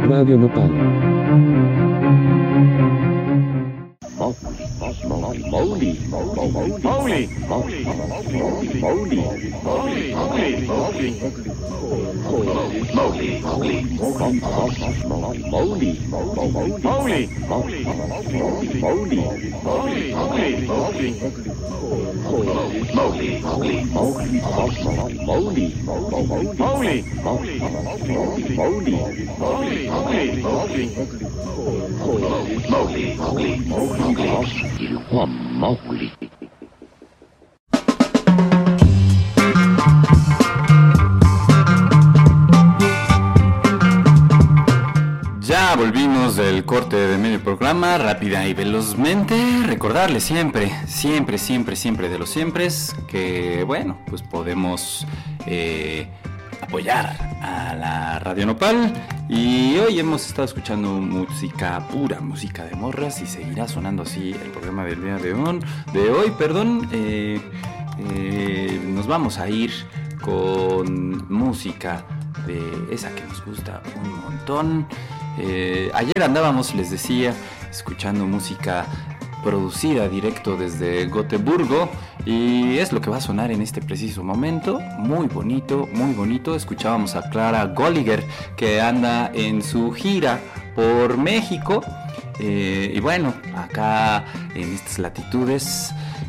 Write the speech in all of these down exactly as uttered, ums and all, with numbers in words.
Radio Nopal. Mowgli, Mowgli, Mowgli, Mowgli, Mowgli, Mowgli, Mowgli, Mowgli, Mowgli. Ya volvimos del corte de medio programa, rápida y velozmente. Recordarles siempre, siempre, siempre, siempre de los siempre que, bueno, pues podemos eh, apoyar a la Radio Nopal. Y hoy hemos estado escuchando música pura, música de morras, y seguirá sonando así el programa del día de hoy. De hoy perdón, eh, eh, nos vamos a ir con música de esa que nos gusta un montón. Eh, ayer andábamos, les decía, escuchando música producida directo desde Gotemburgo, y es lo que va a sonar en este preciso momento. Muy bonito, muy bonito. Escuchábamos a Clara Golliger, que anda en su gira por México, eh, y bueno, acá en estas latitudes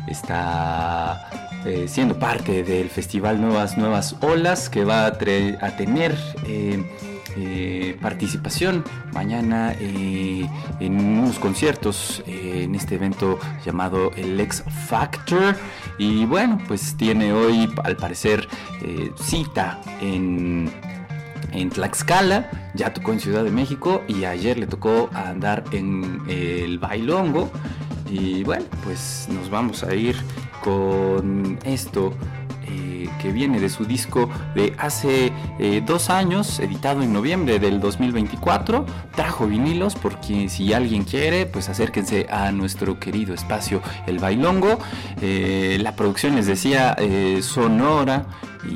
está eh, siendo parte del festival Nuevas Nuevas Olas, que va a, tre- a tener eh, Eh, participación mañana eh, en unos conciertos eh, en este evento llamado el X Factor. Y bueno, pues tiene hoy al parecer eh, cita en, en Tlaxcala. Ya tocó en Ciudad de México y ayer le tocó andar en el Bailongo. Y bueno, pues nos vamos a ir con esto Eh, que viene de su disco de hace eh, dos años, editado en noviembre del dos mil veinticuatro. Trajo vinilos, porque si alguien quiere, pues acérquense a nuestro querido espacio El Bailongo. Eh, la producción, les decía, eh, sonora,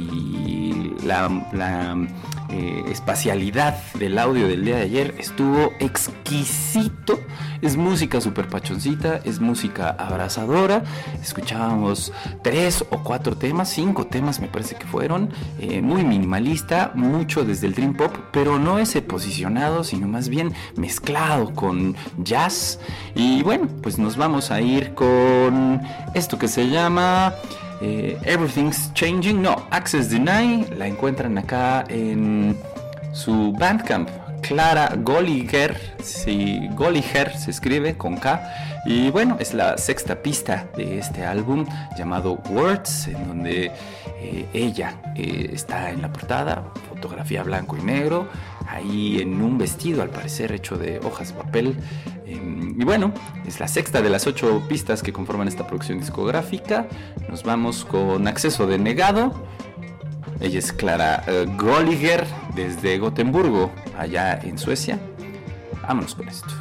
y la, la eh, espacialidad del audio del día de ayer estuvo exquisito. Es música super pachoncita, es música abrazadora. Escuchábamos tres o cuatro temas, cinco temas me parece que fueron, eh, muy minimalista, mucho desde el dream pop, pero no ese posicionado, sino más bien mezclado con jazz. Y bueno, pues nos vamos a ir con esto que se llama eh, Everything's Changing, no, Access Deny. La encuentran acá en su Bandcamp. Clara Golliger, si Golliger se escribe con K, y bueno, es la sexta pista de este álbum llamado Words, en donde eh, ella eh, está en la portada, fotografía blanco y negro, ahí en un vestido al parecer hecho de hojas de papel. Eh, y bueno, es la sexta de las ocho pistas que conforman esta producción discográfica. Nos vamos con Acceso Denegado. Ella es Clara uh, Golliger desde Gotemburgo, allá en Suecia. Vámonos con esto.